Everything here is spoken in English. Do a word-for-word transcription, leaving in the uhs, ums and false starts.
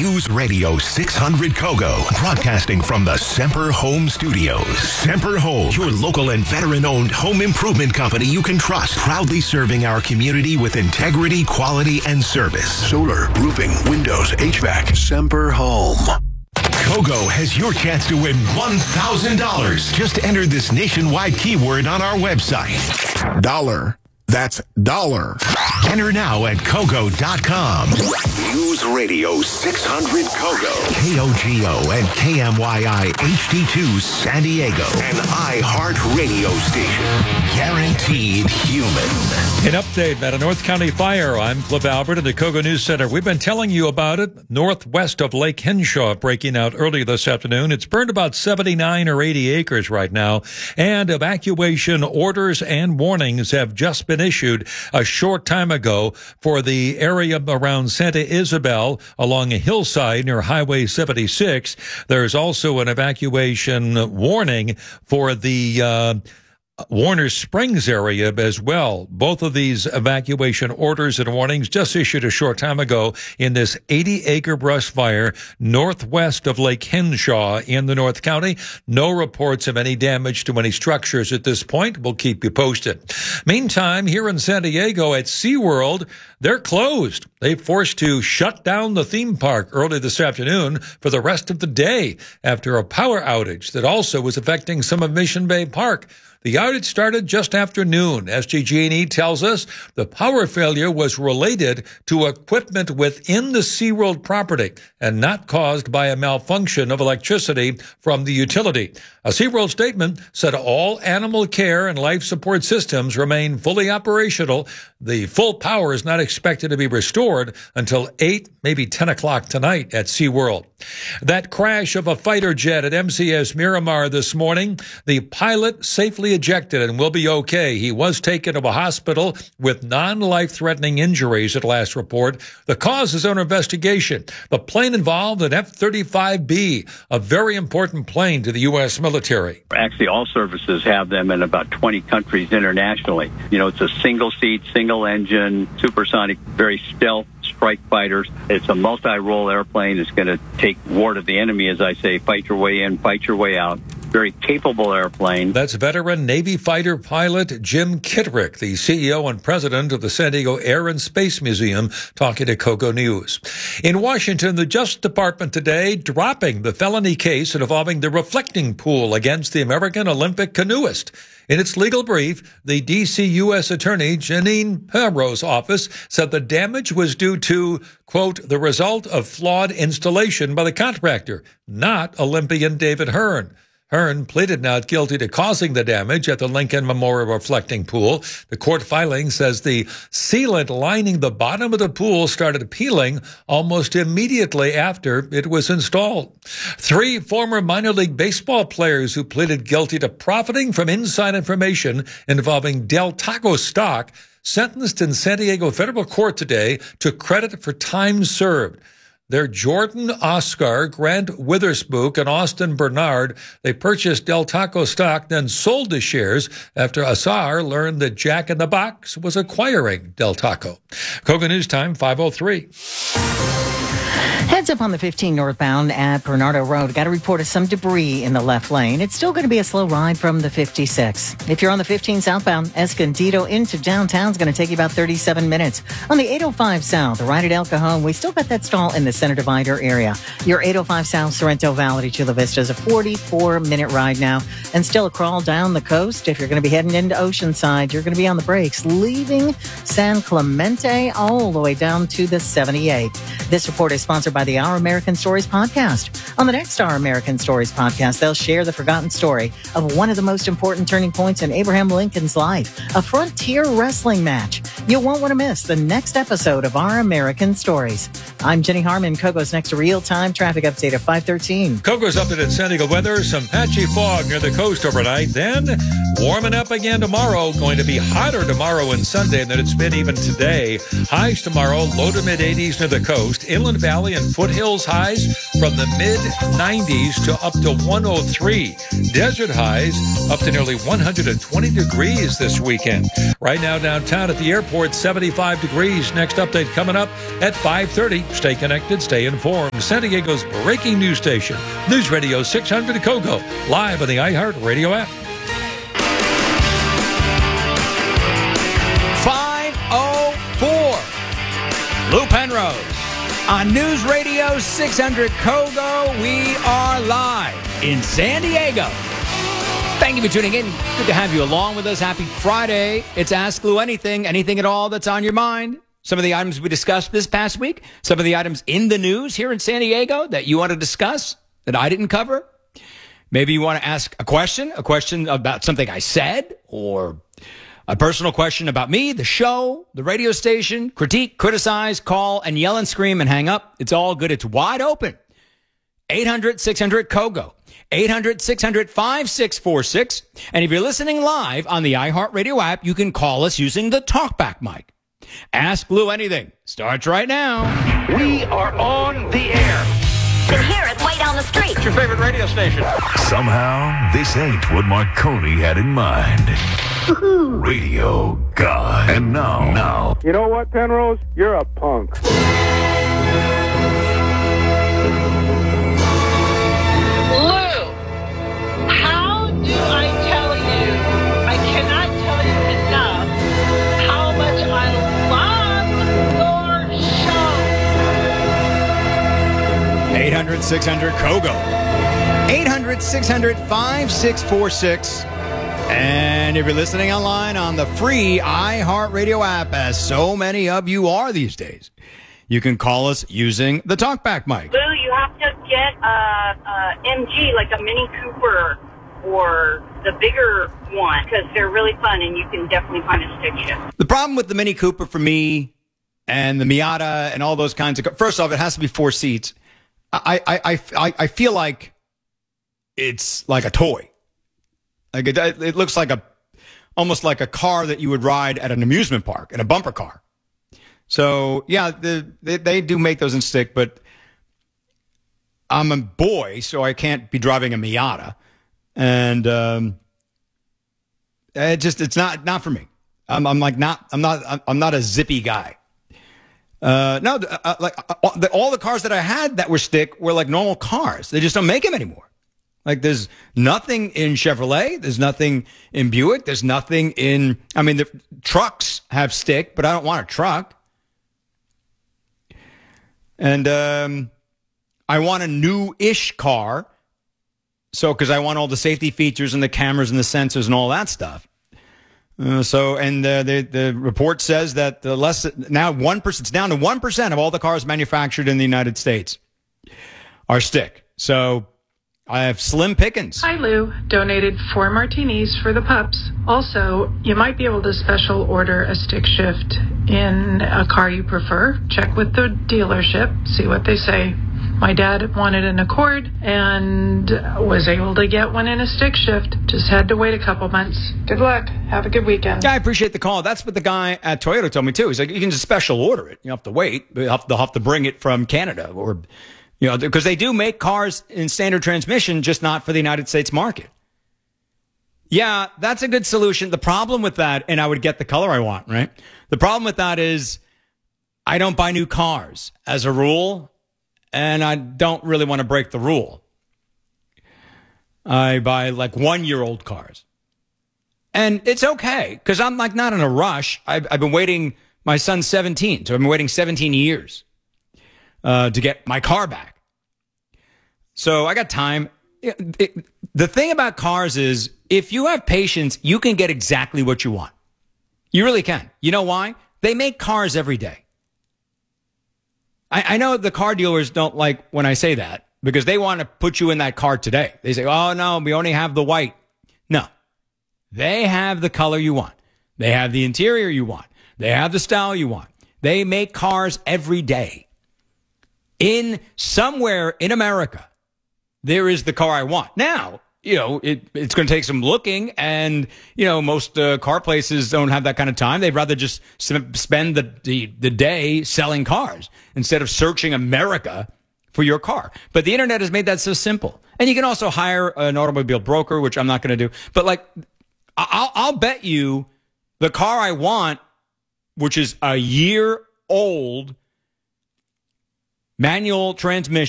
News Radio six hundred Kogo, broadcasting from the Semper Home Studios. Semper Home, your local and veteran-owned home improvement company you can trust, proudly serving our community with integrity, quality, and service. Solar, roofing, windows, H V A C, Semper Home. Kogo has your chance to win one thousand dollars. Just enter this nationwide keyword on our website. Dollar. That's dollar. Enter now at Kogo dot com. News Radio six hundred Kogo. K O G O and K M Y I H D two San Diego. An iHeart radio station. Guaranteed human. An update about a North County fire. I'm Cliff Albert at the Kogo News Center. We've been telling you about it. Northwest of Lake Henshaw, breaking out early this afternoon. It's burned about seventy-nine or eighty acres right now, and evacuation orders and warnings have just been issued a short time ago for the area around Santa Isabel along a hillside near Highway seventy-six. There's also an evacuation warning for the uh Warner Springs area as well. Both of these evacuation orders and warnings just issued a short time ago in this eighty acre brush fire northwest of Lake Henshaw in the North County. No reports of any damage to any structures at this point. We'll keep you posted. Meantime, here in San Diego at SeaWorld, they're closed. They forced to shut down the theme park early this afternoon for the rest of the day after a power outage that also was affecting some of Mission Bay Park. The outage started just after noon. S D G and E tells us the power failure was related to equipment within the SeaWorld property and not caused by a malfunction of electricity from the utility. A SeaWorld statement said all animal care and life support systems remain fully operational. The full power is not expected to be restored until eight, maybe ten o'clock tonight at SeaWorld. That crash of a fighter jet at M C S Miramar this morning, the pilot safely ejected and will be okay. He was taken to a hospital with non-life-threatening injuries at last report. The cause is under investigation. The plane involved an F thirty-five B, a very important plane to the U S military. Actually, all services have them in about twenty countries internationally. You know, it's a single-seat, single-engine, supersonic, very stealth strike fighters. It's a multi-role airplane. It's going to take war to the enemy, as I say, fight your way in, fight your way out. Very capable airplane. That's veteran Navy fighter pilot Jim Kittrick, the C E O and president of the San Diego Air and Space Museum, talking to Kogo News. In Washington, the Justice Department today dropping the felony case involving the reflecting pool against the American Olympic canoeist. In its legal brief, the D C U S Attorney Janine Pirro's office said the damage was due to, quote, the result of flawed installation by the contractor, not Olympian David Hearn. Hearn pleaded not guilty to causing the damage at the Lincoln Memorial Reflecting Pool. The court filing says the sealant lining the bottom of the pool started peeling almost immediately after it was installed. Three former minor league baseball players who pleaded guilty to profiting from inside information involving Del Taco stock sentenced in San Diego federal court today to credit for time served. They're Jordan Oscar, Grant Witherspoon, and Austin Bernard. They purchased Del Taco stock, then sold the shares after Asar learned that Jack in the Box was acquiring Del Taco. Kogo News Time, five oh three. Heads up on the fifteen northbound at Bernardo Road. Got a report of some debris in the left lane. It's still going to be a slow ride from the fifty-six. If you're on the fifteen southbound, Escondido into downtown is going to take you about thirty-seven minutes. On the eight oh five south, right at El Cajon, we still got that stall in the center divider area. Your eight oh five south, Sorrento Valley, Chula Vista is a forty-four minute ride now. And still a crawl down the coast. If you're going to be heading into Oceanside, you're going to be on the brakes, leaving San Clemente all the way down to the seventy-eight. This report is sponsored by the Our American Stories podcast. On the next Our American Stories podcast, they'll share the forgotten story of one of the most important turning points in Abraham Lincoln's life, a frontier wrestling match. You won't want to miss the next episode of Our American Stories. I'm Jenny Harmon. Kogo's next real-time traffic update at five thirteen. Kogo's updated San Diego weather, some patchy fog near the coast overnight, then Warming up again tomorrow. Going to be hotter tomorrow and Sunday than it's been even today. Highs tomorrow, low to mid eighties near the coast. Inland Valley and foothills highs from the mid nineties to up to one oh three. Desert highs up to nearly one hundred twenty degrees this weekend. Right now downtown at the airport, seventy-five degrees. Next update coming up at five thirty. Stay connected, stay informed. San Diego's breaking news station, News Radio six hundred Kogo, live on the iHeartRadio app. five oh four. Lou Penrose on News Radio six hundred Kogo. We are live in San Diego. Thank you for tuning in. Good to have you along with us. Happy Friday. It's Ask Lou Anything, anything at all that's on your mind. Some of the items we discussed this past week, some of the items in the news here in San Diego that you want to discuss that I didn't cover. Maybe you want to ask a question, a question about something I said, or a personal question about me, the show, the radio station, critique, criticize, call, and yell and scream and hang up. It's all good. It's wide open. eight hundred six hundred Kogo. eight hundred six hundred five six four six. And if you're listening live on the iHeartRadio app, you can call us using the talkback mic. Ask Lou Anything starts right now. We are on the air. You can hear us way down the street. It's your favorite radio station. Somehow, this ain't what Marconi had in mind. Radio God. And now, now. You know what, Penrose? You're a punk. Lou, how do I tell you? I cannot tell you enough how much I love your show. eight hundred six hundred Kogo. eight hundred six hundred five six four six. And if you're listening online on the free iHeartRadio app, as so many of you are these days, you can call us using the talkback mic. Lou, you have to get a, a M G, like a Mini Cooper or the bigger one, because they're really fun and you can definitely find a stick shift. The problem with the Mini Cooper for me and the Miata and all those kinds of... First off, it has to be four seats. I, I, I, I, I feel like it's like a toy. Like it, it looks like a, almost like a car that you would ride at an amusement park, in a bumper car. So yeah, the, they, they do make those in stick, but I'm a boy, so I can't be driving a Miata, and um, it just it's not not for me. I'm, I'm like not I'm not I'm not a zippy guy. Uh, no, uh, like uh, the, all the cars that I had that were stick were like normal cars. They just don't make them anymore. Like, there's nothing in Chevrolet. There's nothing in Buick. There's nothing in, I mean, the trucks have stick, but I don't want a truck. And um, I want a new-ish car. So, because I want all the safety features and the cameras and the sensors and all that stuff. Uh, so, and uh, the the report says that the less, now one percent, it's down to one percent of all the cars manufactured in the United States are stick. So, I have slim pickings. Hi, Lou. Donated four martinis for the pups. Also, you might be able to special order a stick shift in a car you prefer. Check with the dealership, see what they say. My dad wanted an Accord and was able to get one in a stick shift. Just had to wait a couple months. Good luck. Have a good weekend. Yeah, I appreciate the call. That's what the guy at Toyota told me, too. He's like, you can just special order it. You don't have to wait. They'll have to, they'll have to bring it from Canada or... You know, because they do make cars in standard transmission, just not for the United States market. Yeah, that's a good solution. The problem with that, and I would get the color I want, right? The problem with that is I don't buy new cars as a rule, and I don't really want to break the rule. I buy like one-year-old cars. And it's okay, because I'm like not in a rush. I've, I've been waiting, my son's seventeen, so I've been waiting seventeen years uh, to get my car back. So I got time. It, it, the thing about cars is if you have patience, you can get exactly what you want. You really can. You know why? They make cars every day. I, I know the car dealers don't like when I say that because they want to put you in that car today. They say, oh, no, we only have the white. No. They have the color you want. They have the interior you want. They have the style you want. They make cars every day. In somewhere in America, there is the car I want. Now, you know, it, it's going to take some looking, and, you know, most uh, car places don't have that kind of time. They'd rather just spend the, the, the day selling cars instead of searching America for your car. But the internet has made that so simple. And you can also hire an automobile broker, which I'm not going to do. But, like, I'll, I'll bet you the car I want, which is a year old, manual transmission,